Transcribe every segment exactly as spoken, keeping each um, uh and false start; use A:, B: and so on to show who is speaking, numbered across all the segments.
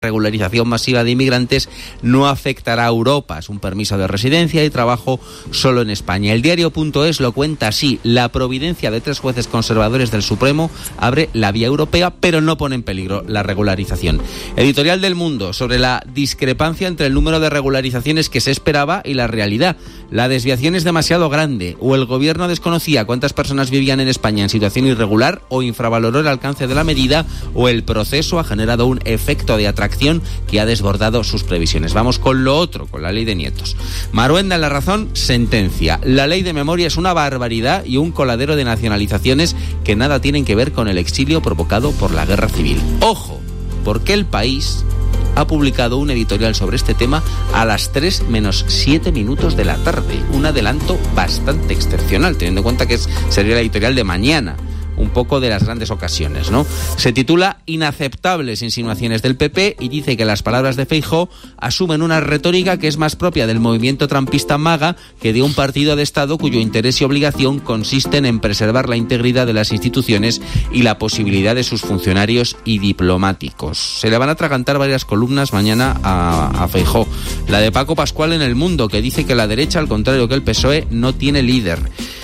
A: regularización masiva de inmigrantes no afectará a Europa. Es un permiso de residencia y trabajo solo en España. El diario.es lo cuenta así. La providencia de tres jueces conservadores del Supremo abre la vía europea, pero no pone en peligro la regularización. Editorial del Mundo, sobre la discrepancia entre el número de regularizaciones que se esperaba y la realidad. La desviación es demasiado grande. O el gobierno desconocía cuántas personas vivían en España en situación irregular, o infravaloró el alcance de la medida, o el proceso ha generado un efecto de atracción que ha desbordado sus previsiones. Vamos con lo otro, con la ley de nietos. Maruenda en La Razón sentencia: la ley de memoria es una barbaridad y un coladero de nacionalizaciones que nada tienen que ver con el exilio provocado por la guerra civil. Ojo, porque El País ha publicado un editorial sobre este tema a las tres menos siete minutos de la tarde. Un adelanto bastante excepcional, teniendo en cuenta que es, sería el editorial de mañana. Un poco de las grandes ocasiones, ¿no? Se titula Inaceptables insinuaciones del P P y dice que las palabras de Feijóo asumen una retórica que es más propia del movimiento trampista MAGA que de un partido de Estado cuyo interés y obligación consisten en preservar la integridad de las instituciones y la posibilidad de sus funcionarios y diplomáticos. Se le van a atragantar varias columnas mañana a, a Feijóo. La de Paco Pascual en El Mundo, que dice que la derecha, al contrario que el P S O E, no tiene líder.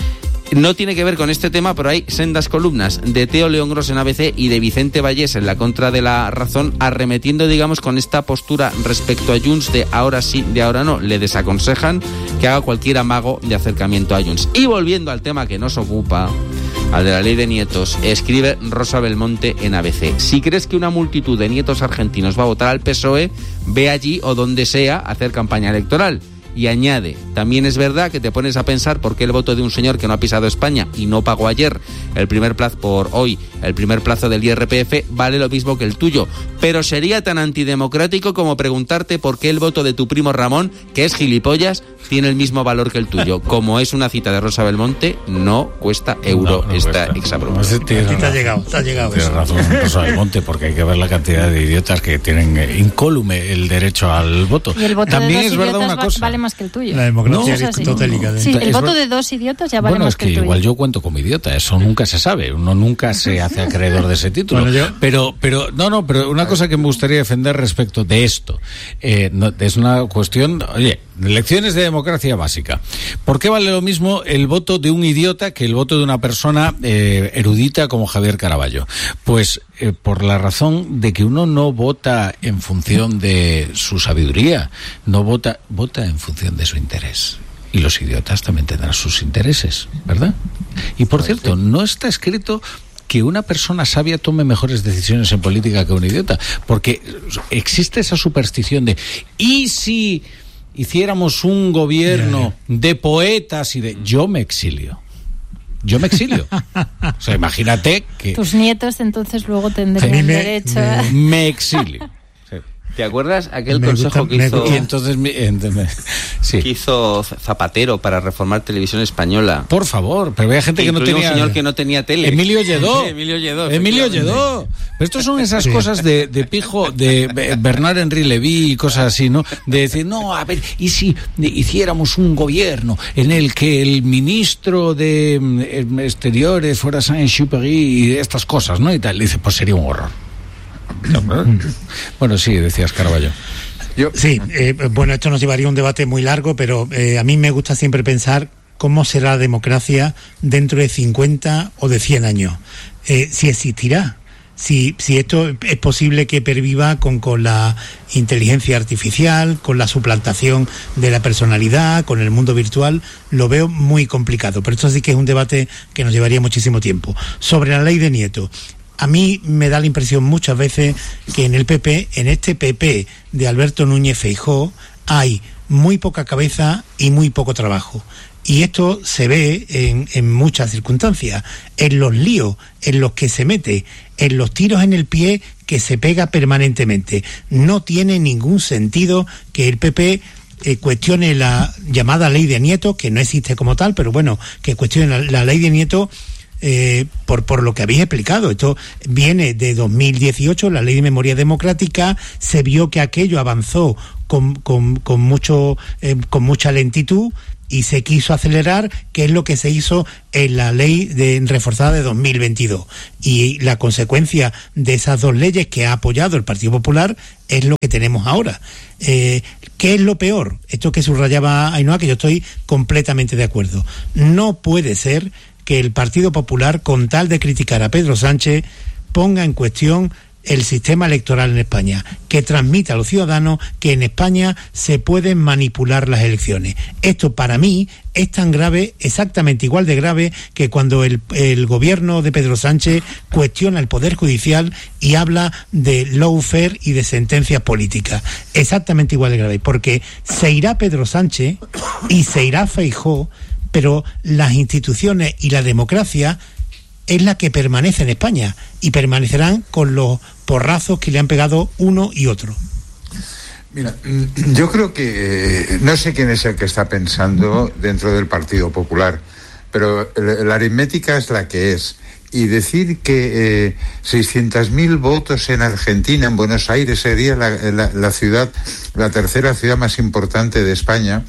A: No tiene que ver con este tema, pero hay sendas columnas de Teo León Gros en A B C y de Vicente Vallés en La Contra de la Razón, arremetiendo, digamos, con esta postura respecto a Junts de ahora sí, de ahora no. Le desaconsejan que haga cualquier amago de acercamiento a Junts. Y volviendo al tema que nos ocupa, al de la ley de nietos, escribe Rosa Belmonte en A B C: si crees que una multitud de nietos argentinos va a votar al P S O E, ve allí o donde sea a hacer campaña electoral. Y añade: también es verdad que te pones a pensar por qué el voto de un señor que no ha pisado España y no pagó ayer el primer plazo por hoy, el primer plazo del I R P F, vale lo mismo que el tuyo. Pero sería tan antidemocrático como preguntarte por qué el voto de tu primo Ramón, que es gilipollas, tiene el mismo valor que el tuyo. Como es una cita de Rosa Belmonte, no cuesta euro no, no esta exabrupta.
B: No, te ha llegado, te ha llegado. Tienes razón, Rosa Belmonte, porque hay que ver la cantidad de idiotas que tienen incólume el derecho al voto.
C: Y el voto
B: También
C: de dos
B: es verdad una
C: va,
B: cosa.
C: Vale más que el tuyo.
B: La democracia
C: no,
B: aristotélica.
C: Sí, el voto de dos idiotas ya vale
B: bueno,
C: más
B: es que,
C: que el tuyo.
B: Igual yo cuento como idiota, eso nunca se sabe, uno nunca se hace acreedor de ese título. Bueno, yo... Pero, pero, no, no, pero una cosa que me gustaría defender respecto de esto, eh, no, es una cuestión, oye, lecciones de democracia básica. ¿Por qué vale lo mismo el voto de un idiota que el voto de una persona eh, erudita como Javier Caraballo? Pues eh, por la razón de que uno no vota en función de su sabiduría, no vota, vota en función de su interés. Y los idiotas también tendrán sus intereses, ¿verdad? Y por cierto, no está escrito que una persona sabia tome mejores decisiones en política que un idiota, porque existe esa superstición de ¿y si hiciéramos un gobierno de poetas y de... Yo me exilio. Yo me exilio. O sea, imagínate que...
C: Tus nietos entonces luego tendrían me, derecho a...
B: Me exilio.
A: ¿Te acuerdas aquel
B: me
A: consejo
B: gusta,
A: que hizo,
B: y entonces, entonces, sí.
A: que hizo Zapatero para reformar Televisión Española?
B: Por favor, pero había gente que, que no tenía...
A: un señor que no tenía tele.
B: Emilio Lledó.
A: Sí, Emilio Lledó.
B: Emilio Lledó. Pero estos son esas sí. cosas de, de pijo, de Bernard Henry Lévy y cosas así, ¿no? De decir, no, a ver, ¿y si hiciéramos un gobierno en el que el ministro de Exteriores fuera Saint-Exupéry y estas cosas, ¿no? Y tal. Le dice, pues sería un horror. Bueno, sí, decías Caraballo.
D: Yo, sí, eh, bueno, esto nos llevaría a un debate muy largo, pero eh, a mí me gusta siempre pensar cómo será la democracia dentro de cincuenta o de cien años. Eh, si existirá, si, si esto es posible que perviva con, con la inteligencia artificial, con la suplantación de la personalidad, con el mundo virtual, lo veo muy complicado. Pero esto sí que es un debate que nos llevaría muchísimo tiempo. Sobre la ley de Nieto. A mí me da la impresión muchas veces que en el P P, en este P P de Alberto Núñez Feijóo, hay muy poca cabeza y muy poco trabajo. Y esto se ve en, en muchas circunstancias, en los líos en los que se mete, en los tiros en el pie que se pega permanentemente. No tiene ningún sentido que el P P eh, cuestione la llamada ley de Nieto, que no existe como tal, pero bueno, que cuestione la, la ley de Nieto. Eh, por, por lo que habéis explicado. Esto viene de dos mil dieciocho, la Ley de Memoria Democrática, se vio que aquello avanzó con, con, con, mucho, eh, con mucha lentitud y se quiso acelerar, que es lo que se hizo en la ley de, reforzada de dos mil veintidós. Y la consecuencia de esas dos leyes que ha apoyado el Partido Popular es lo que tenemos ahora. Eh, ¿Qué es lo peor? Esto que subrayaba Ainhoa, que yo estoy completamente de acuerdo. No puede ser que el Partido Popular, con tal de criticar a Pedro Sánchez, ponga en cuestión el sistema electoral en España, que transmita a los ciudadanos que en España se pueden manipular las elecciones. Esto para mí es tan grave, exactamente igual de grave, que cuando el, el gobierno de Pedro Sánchez cuestiona el Poder Judicial y habla de lawfare y de sentencias políticas. Exactamente igual de grave, porque se irá Pedro Sánchez y se irá Feijóo, pero las instituciones y la democracia es la que permanece en España, y permanecerán con los porrazos que le han pegado uno y otro.
E: Mira, yo creo que eh, no sé quién es el que está pensando dentro del Partido Popular, pero la aritmética es la que es. Y decir que eh, seiscientos mil votos en Argentina, en Buenos Aires, sería la, la, la ciudad, la tercera ciudad más importante de España,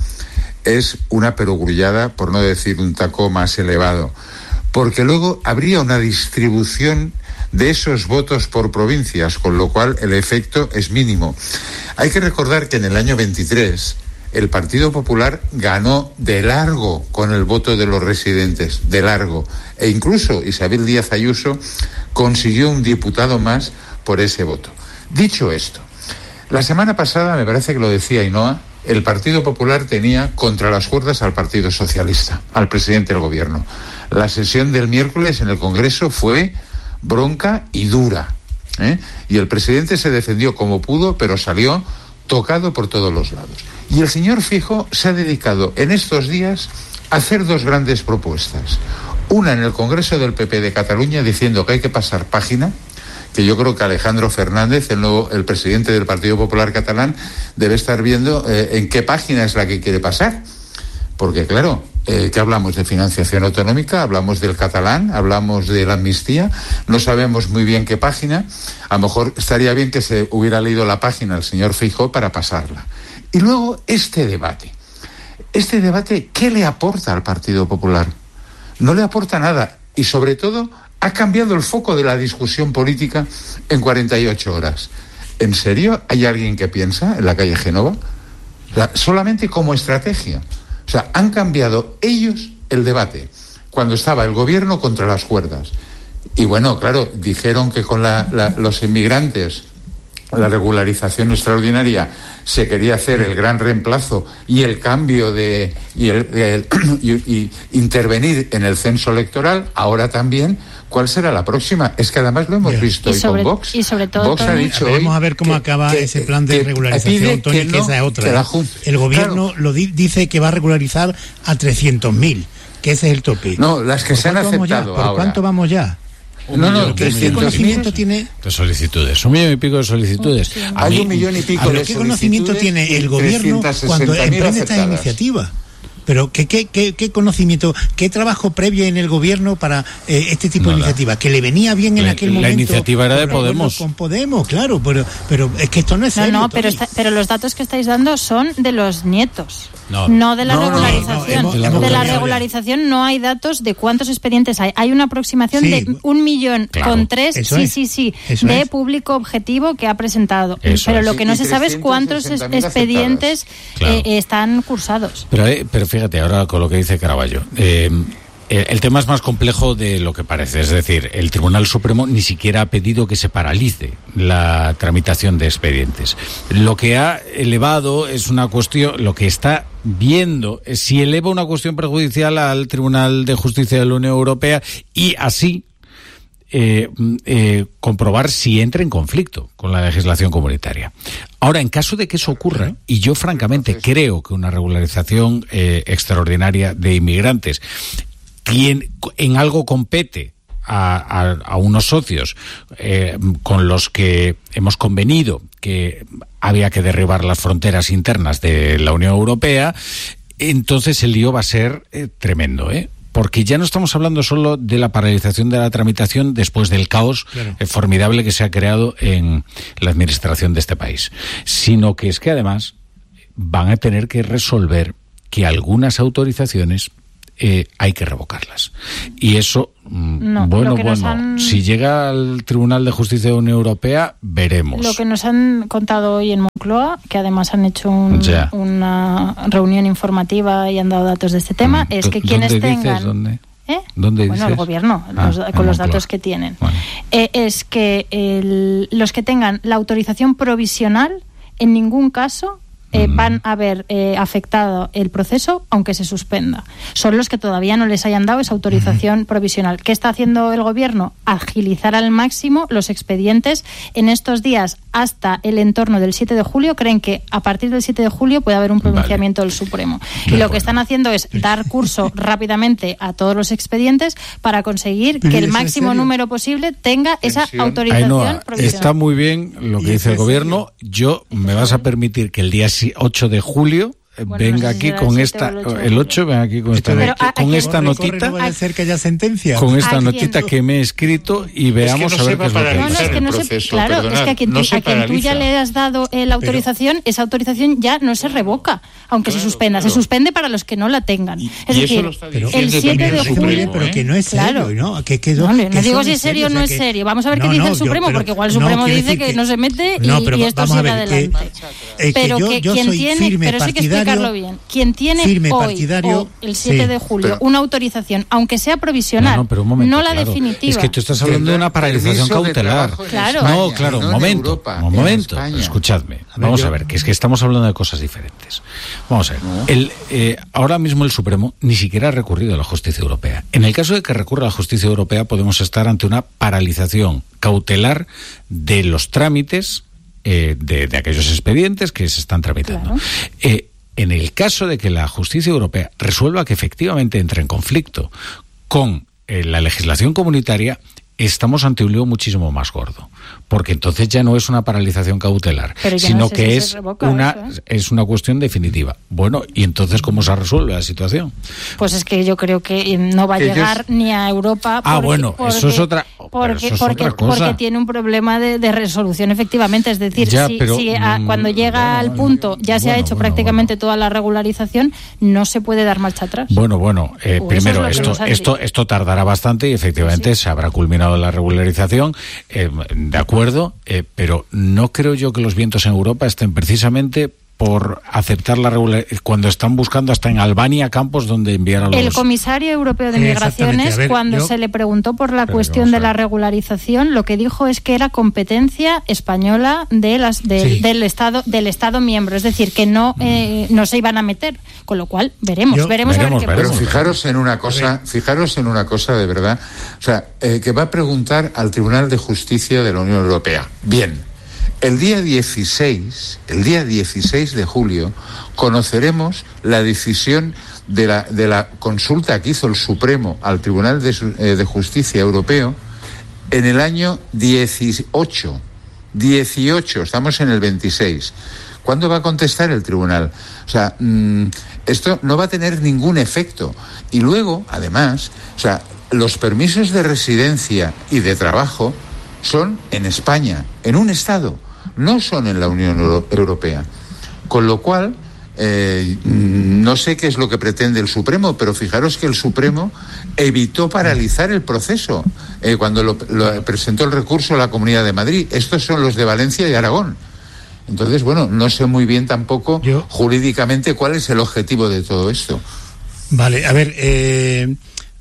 E: es una perogrullada, por no decir un taco más elevado. Porque luego habría una distribución de esos votos por provincias, con lo cual el efecto es mínimo. Hay que recordar que en el año veintitrés el Partido Popular ganó de largo con el voto de los residentes, de largo, e incluso Isabel Díaz Ayuso consiguió un diputado más por ese voto. Dicho esto, la semana pasada, me parece que lo decía Ainhoa, el Partido Popular tenía contra las cuerdas al Partido Socialista, al presidente del gobierno. La sesión del miércoles en el Congreso fue bronca y dura, ¿eh? Y el presidente se defendió como pudo, pero salió tocado por todos los lados. Y el señor Feijóo se ha dedicado en estos días a hacer dos grandes propuestas. Una en el Congreso del P P de Cataluña, diciendo que hay que pasar página, que yo creo que Alejandro Fernández, el nuevo, el presidente del Partido Popular catalán, debe estar viendo eh, en qué página es la que quiere pasar. Porque claro, eh, ¿qué hablamos? ¿De financiación autonómica? ¿Hablamos del catalán? ¿Hablamos de la amnistía? No sabemos muy bien qué página. A lo mejor estaría bien que se hubiera leído la página el señor Feijóo para pasarla. Y luego este debate. Este debate, ¿qué le aporta al Partido Popular? No le aporta nada. Y sobre todo, ha cambiado el foco de la discusión política en cuarenta y ocho horas. ¿En serio hay alguien que piensa en la calle Génova? O sea, solamente como estrategia. O sea, han cambiado ellos el debate, cuando estaba el gobierno contra las cuerdas. Y bueno, claro, dijeron que con la, la, los inmigrantes, la regularización extraordinaria, se quería hacer el gran reemplazo y el cambio de... y, el, el, y, y intervenir en el censo electoral. Ahora también, ¿cuál será la próxima? Es que además lo hemos Bien. visto hoy con Vox.
C: Y sobre todo,
E: Vox ha dicho
D: Veremos
E: hoy
D: a ver cómo
E: que,
D: acaba
E: que,
D: ese plan de
E: que,
D: regularización, Tony, que, no, que esa es otra. La, el gobierno claro. lo di, dice que va a regularizar a trescientos mil, que ese es el tope.
E: No, las que se han aceptado
D: ¿Por
E: ahora.
D: cuánto vamos ya?
E: No, no,
D: ¿Qué conocimiento tiene?
B: De solicitudes, un millón y pico de solicitudes.
E: Hay un millón y pico de solicitudes.
D: ¿Qué conocimiento tiene el gobierno cuando emprende esta iniciativa? Pero ¿qué, qué, qué, qué conocimiento, qué trabajo previo en el gobierno para eh, este tipo Nada. de iniciativa? Que le venía bien en la, aquel momento.
B: La iniciativa era de Podemos.
D: Con Podemos, claro, pero, pero es que esto no es
C: No,
D: serio,
C: no, pero, está, pero los datos que estáis dando son de los nietos. No, no de la no, regularización. No, no, hemos, de la regularización no hay datos de cuántos expedientes hay. Hay una aproximación sí, de un millón claro, con tres, sí, es, sí, sí, de es. público objetivo que ha presentado. Eso pero es. lo que no sí, se sabe es cuántos expedientes claro. eh, están cursados.
B: Pero, eh, pero fíjate, ahora con lo que dice Caraballo, eh, el tema es más complejo de lo que parece. Es decir, el Tribunal Supremo ni siquiera ha pedido que se paralice la tramitación de expedientes. Lo que ha elevado es una cuestión, lo que está viendo es si eleva una cuestión prejudicial al Tribunal de Justicia de la Unión Europea y así eh, eh, comprobar si entra en conflicto con la legislación comunitaria. Ahora, en caso de que eso ocurra, y yo francamente creo que una regularización eh, extraordinaria de inmigrantes quien en algo compete a, a, a unos socios eh, con los que hemos convenido que había que derribar las fronteras internas de la Unión Europea, entonces el lío va a ser eh, tremendo, ¿eh? Porque ya no estamos hablando solo de la paralización de la tramitación después del caos claro. eh, formidable que se ha creado en la administración de este país, sino que es que además van a tener que resolver que algunas autorizaciones eh, hay que revocarlas. Y eso,
C: no,
B: bueno, bueno,
C: han...
B: si llega al Tribunal de Justicia de la Unión Europea, veremos.
C: Lo que nos han contado hoy en Moncloa, que además han hecho un, una reunión informativa y han dado datos de este tema, mm, es que quienes
B: ¿dónde
C: tengan...
B: Dices, ¿dónde?
C: ¿Eh?
B: ¿Dónde
C: bueno,
B: dices?
C: el gobierno,
B: ah,
C: los, con los datos que tienen.
B: Bueno.
C: Eh, es que el, los que tengan la autorización provisional, en ningún caso eh, mm. van a haber eh, afectado el proceso, aunque se suspenda. Son los que todavía no les hayan dado esa autorización mm. provisional. ¿Qué está haciendo el gobierno? Agilizar al máximo los expedientes. En estos días, hasta el entorno del siete de julio, creen que a partir del siete de julio puede haber un pronunciamiento vale. del Supremo. Y lo que están haciendo es dar curso rápidamente a todos los expedientes para conseguir que el máximo número posible tenga esa autorización
B: Ainhoa,
C: provisional.
B: Está muy bien lo que dice el gobierno. Yo me vas a permitir que el día ocho de julio Bueno, venga no sé aquí si con esta el ocho, el ocho venga aquí con esta
D: Pero,
B: a, con esta notita
D: no puede ser que haya sentencia
B: con esta notita que me he escrito y veamos
E: es que no
B: a ver qué es lo que
C: no, no, es que no se, claro, perdonad, es que a quien, no tú, a quien tú ya le has dado eh, la autorización, pero, esa autorización ya no se revoca, aunque claro, se suspenda, claro. se suspende para los que no la tengan.
E: Y,
C: es
E: y
C: decir,
E: pero,
C: el siete de julio,
D: pero que no es serio,
C: claro.
D: ¿no? Que, que,
C: no,
D: que
C: no digo si es serio o no es serio. Vamos a ver qué dice el Supremo, porque igual el Supremo dice que no se mete y esto sigue adelante. Pero que quien tiene, pero sí que explicarlo bien. Quien tiene
D: firme,
C: hoy, o el siete sí, de julio, pero, una autorización, aunque sea provisional, no, no, pero un momento, no la
B: claro.
C: definitiva.
B: Es que tú estás hablando de una paralización cautelar.
C: Claro.
B: España, no, claro, no un momento, Europa, un momento. Escuchadme. Vamos a ver, que es que estamos hablando de cosas diferentes. Vamos a ver. No. El, eh, ahora mismo el Supremo ni siquiera ha recurrido a la justicia europea. En el caso de que recurra a la justicia europea, podemos estar ante una paralización cautelar de los trámites eh, de, de aquellos expedientes que se están tramitando. Claro. Eh, En el caso de que la justicia europea resuelva que efectivamente entra en conflicto con eh, la legislación comunitaria, estamos ante un lío muchísimo más gordo, porque entonces ya no es una paralización cautelar, sino no sé que si es una eso, ¿eh? es una cuestión definitiva. Bueno, ¿y entonces cómo se resuelve la situación?
C: Pues es que yo creo que no va a llegar ellos... ni a Europa. Porque,
B: ah, bueno,
C: porque,
B: eso es otra.
C: Porque,
B: eso es
C: porque,
B: otra cosa.
C: porque tiene un problema de, de resolución, efectivamente. Es decir,
B: ya,
C: si,
B: pero,
C: si a, cuando llega bueno, al punto ya bueno, se ha hecho bueno, prácticamente bueno. toda la regularización, no se puede dar marcha atrás.
B: Bueno, bueno, eh, primero es esto, esto, esto tardará bastante y efectivamente sí. se habrá culminado la regularización, eh, de acuerdo, eh, pero no creo yo que los vientos en Europa estén precisamente por aceptar la regularidad, cuando están buscando hasta en Albania campos donde enviar a los...
C: El comisario europeo de migraciones, ver, cuando yo... se le preguntó por la Pero cuestión de la regularización, lo que dijo es que era competencia española de las de, sí. del estado del estado miembro, es decir, que no eh, no se iban a meter, con lo cual veremos, yo, veremos, veremos a ver qué
E: Pero fijaros en una cosa, fijaros en una cosa de verdad, o sea, eh, que va a preguntar al Tribunal de Justicia de la Unión Europea. Bien. El día dieciséis, el día dieciséis de julio, conoceremos la decisión de la, de la consulta que hizo el Supremo al Tribunal de, eh, de Justicia Europeo en el año dieciocho. dieciocho, estamos en el veintiséis. ¿Cuándo va a contestar el tribunal? O sea, mmm, esto no va a tener ningún efecto. Y luego, además, o sea, los permisos de residencia y de trabajo son en España, en un Estado. No son en la Unión Euro- Europea. Con lo cual, eh, no sé qué es lo que pretende el Supremo, pero fijaros que el Supremo evitó paralizar el proceso eh, cuando lo, lo presentó el recurso a la Comunidad de Madrid. Estos son los de Valencia y Aragón. Entonces, bueno, no sé muy bien tampoco Yo... jurídicamente cuál es el objetivo de todo esto.
D: Vale, a ver... Eh...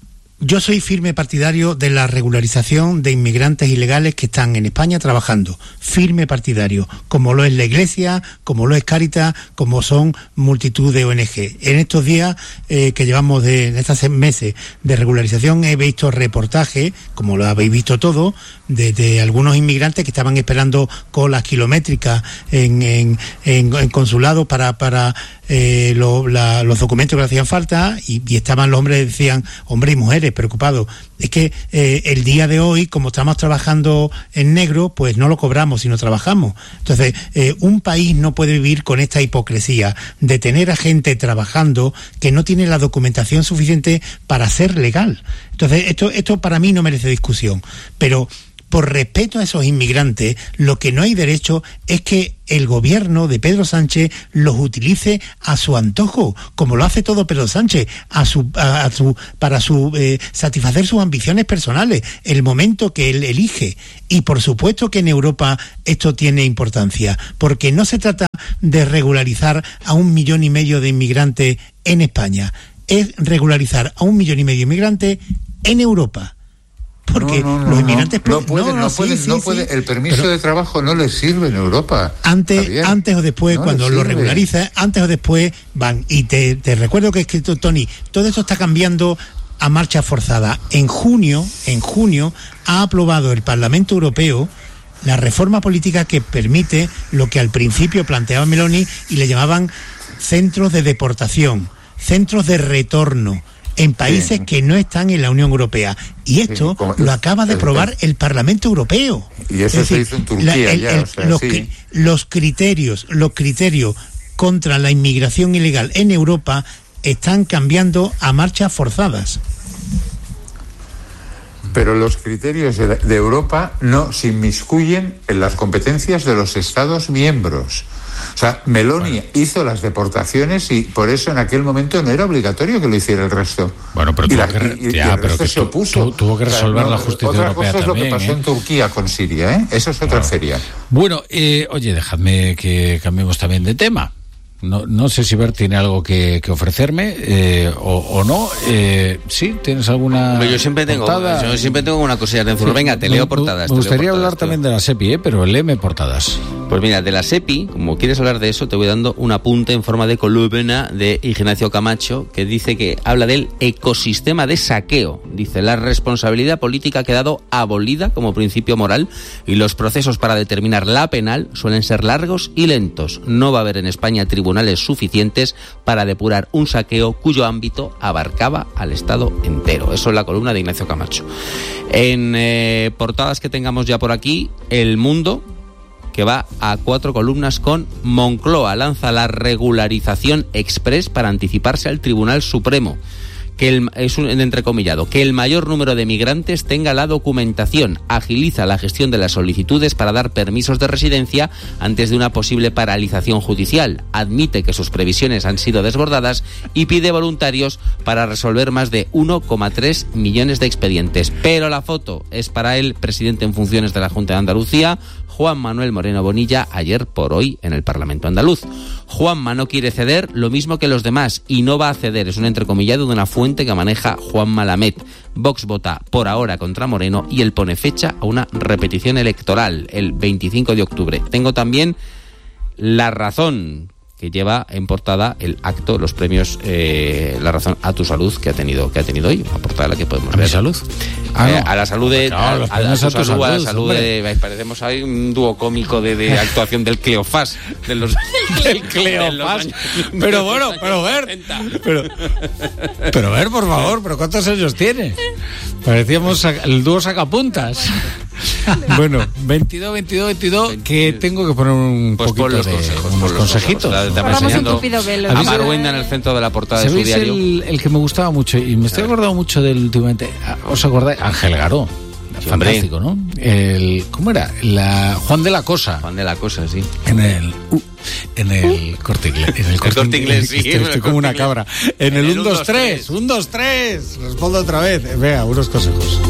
D: Yo soy firme partidario de la regularización de inmigrantes ilegales que están en España trabajando. Firme partidario, como lo es la Iglesia, como lo es Cáritas, como son multitud de O N G. En estos días eh, que llevamos, de, en estos meses de regularización, he visto reportajes, como lo habéis visto todo, de, de algunos inmigrantes que estaban esperando colas kilométricas en, en, en, en consulados para... para Eh, lo, la, los documentos que le hacían falta y, y estaban los hombres, decían, hombres y mujeres preocupados. Es que eh, el día de hoy, como estamos trabajando en negro, pues no lo cobramos si no trabajamos. Entonces, eh, un país no puede vivir con esta hipocresía de tener a gente trabajando que no tiene la documentación suficiente para ser legal. Entonces, esto, esto para mí no merece discusión. Pero por respeto a esos inmigrantes, lo que no hay derecho es que el gobierno de Pedro Sánchez los utilice a su antojo, como lo hace todo Pedro Sánchez, a su, a, a su, para su, eh, satisfacer sus ambiciones personales, el momento que él elige. Y por supuesto que en Europa esto tiene importancia, porque no se trata de regularizar a un millón y medio de inmigrantes en España, es regularizar a un millón y medio de inmigrantes en Europa. Porque
E: no, no, no,
D: los inmigrantes
E: no, no pueden, no, no, sí, pueden, sí, no puede, sí. El permiso Pero de trabajo no les sirve en Europa.
D: Antes, antes o después, no cuando lo regulariza, antes o después van. Y te, te recuerdo que he escrito, Tony, todo esto está cambiando a marcha forzada. En junio, en junio, ha aprobado el Parlamento Europeo la reforma política que permite lo que al principio planteaba Meloni y le llamaban centros de deportación, centros de retorno, en países sí. que no están en la Unión Europea. Y esto sí, lo acaba de aprobar el Parlamento Europeo.
E: Y eso es decir, se hizo en Turquía la, el, ya, el, o sea,
D: los,
E: sí.
D: los criterios, los criterios contra la inmigración ilegal en Europa están cambiando a marchas forzadas.
E: Pero los criterios de, de Europa no se inmiscuyen en las competencias de los Estados miembros. O sea, Meloni bueno. hizo las deportaciones y por eso en aquel momento no era obligatorio que lo hiciera el resto.
B: Bueno, pero
E: y
B: tuvo
E: la,
B: que,
E: y,
B: ya,
E: y el
B: pero que
E: se opuso.
B: Tu, tuvo que resolver o sea, no, la justicia
E: otra
B: europea
E: cosa es
B: también,
E: lo que pasó
B: ¿eh?
E: en Turquía con Siria, ¿eh? Eso es otra
B: claro.
E: feria.
B: Bueno, eh, oye, dejadme que cambiemos también de tema. No, no sé si Bert tiene algo que, que ofrecerme eh, o, o no. Eh, ¿Sí? ¿Tienes alguna
A: Pero yo siempre tengo,
B: portada?
A: Yo siempre tengo una cosilla de sí, Venga, te leo portadas.
B: Me gustaría hablar
A: portadas,
B: también de la SEPI, ¿eh? Pero léeme portadas.
A: Pues mira, de la SEPI, como quieres hablar de eso, te voy dando un apunte en forma de columna de Ignacio Camacho, que dice que habla del ecosistema de saqueo. Dice, la responsabilidad política ha quedado abolida como principio moral y los procesos para determinar la penal suelen ser largos y lentos. No va a haber en España tribunales suficientes para depurar un saqueo cuyo ámbito abarcaba al Estado entero. Eso es la columna de Ignacio Camacho. En eh, portadas que tengamos ya por aquí, El Mundo, que va a cuatro columnas con Moncloa lanza la regularización express para anticiparse al Tribunal Supremo. Que el, es un entrecomillado, que el mayor número de migrantes tenga la documentación, agiliza la gestión de las solicitudes para dar permisos de residencia antes de una posible paralización judicial, admite que sus previsiones han sido desbordadas y pide voluntarios para resolver más de uno coma tres millones de expedientes. Pero la foto es para el presidente en funciones de la Junta de Andalucía, Juan Manuel Moreno Bonilla, ayer por hoy en el Parlamento andaluz. Juanma no quiere ceder, lo mismo que los demás, y no va a ceder. Es un entrecomillado de una fuente que maneja Juanma Lamet. Vox vota por ahora contra Moreno y él pone fecha a una repetición electoral el veinticinco de octubre. Tengo también La Razón, que lleva en portada el acto, los premios eh, La Razón a tu salud que ha tenido que ha tenido hoy, la portada de la que podemos ver.
B: ¿A mi salud?
A: Ah, eh, no. A la salud de...
B: No,
A: a, a, a,
B: a,
A: tu
B: tu
A: salud, a la salud
B: hombre.
A: de... Parecemos ahí un dúo cómico de, de actuación del Cleofás. De los,
B: del Cleofás. Pero bueno, pero ver... Pero, pero ver, por favor, pero ¿cuántos años tiene? Parecíamos el dúo sacapuntas. Bueno, veintidós, veintidós, veintidós, que tengo que poner un
A: pues
B: poquito
A: los
B: de
A: consejos,
B: unos consejitos.
A: Estamos enseñando a Marwenda en el centro de la portada de su diario.
B: El, el que me gustaba mucho, y me estoy acordando mucho del últimamente, ¿os acordáis? Ángel Garó. Sí, fantástico, ¿no? El, ¿Cómo era? La, Juan de la Cosa.
A: Juan de la Cosa, sí.
B: En el... Uh, en el Corte Inglés. En el
A: Corte Inglés, sí.
B: Estoy, estoy como una cabra. En, en el uno, dos, tres. uno, dos, tres. Respondo otra vez. Vea, unos consejos.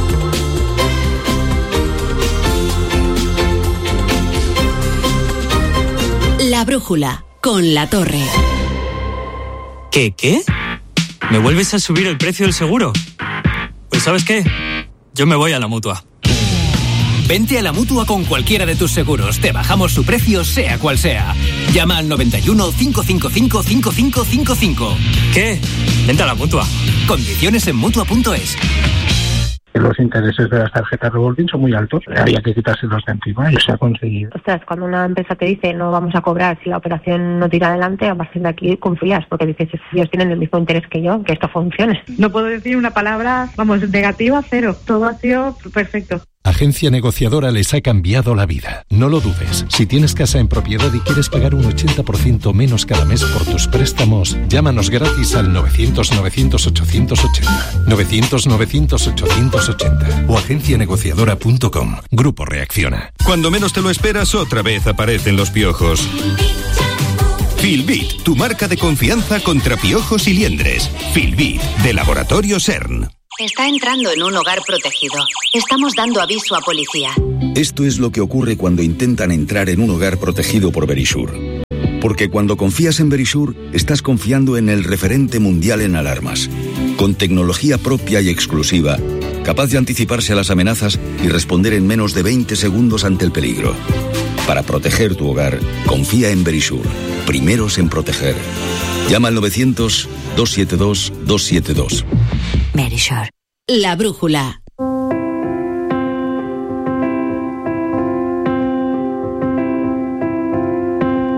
F: La brújula, con La Torre.
G: ¿Qué, qué? ¿Me vuelves a subir el precio del seguro? Pues ¿sabes qué? Yo me voy a la Mutua.
H: Vente a la Mutua con cualquiera de tus seguros. Te bajamos su precio, sea cual sea. Llama al noventa y uno, cinco cinco cinco, cinco cinco cinco cinco.
G: ¿Qué? Vente a la Mutua.
H: Condiciones en Mutua punto es.
I: Los intereses de las tarjetas revolving son muy altos, había que quitárselos de encima y se ha conseguido.
J: Ostras, cuando una empresa te dice no vamos a cobrar si la operación no tira adelante, a partir de aquí confías, porque dices, ellos tienen el mismo interés que yo, que esto funcione.
K: No puedo decir una palabra, vamos, negativa, cero. Todo ha sido perfecto. Agencia Negociadora les ha cambiado la vida. No lo dudes. Si tienes casa en propiedad y quieres pagar un ochenta por ciento menos cada mes por tus préstamos, llámanos gratis al novecientos novecientos ochocientos ochenta. novecientos novecientos ochocientos ochenta o agencia negociadora punto com. Grupo Reacciona.
L: Cuando menos te lo esperas, otra vez aparecen los piojos. Filbit, tu marca de confianza contra piojos y liendres. Filbit, de Laboratorio CERN.
M: Está entrando en un hogar protegido. Estamos dando aviso a policía.
N: Esto es lo que ocurre cuando intentan entrar en un hogar protegido por Verisure. Porque cuando confías en Verisure, estás confiando en el referente mundial en alarmas. Con tecnología propia y exclusiva, capaz de anticiparse a las amenazas y responder en menos de veinte segundos ante el peligro. Para proteger tu hogar, confía en Verisure. Primeros en proteger. Llama al novecientos, dos siete dos, dos siete dos.
F: Verisure. La brújula.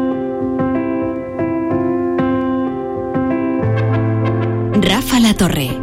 F: Rafa La Torre.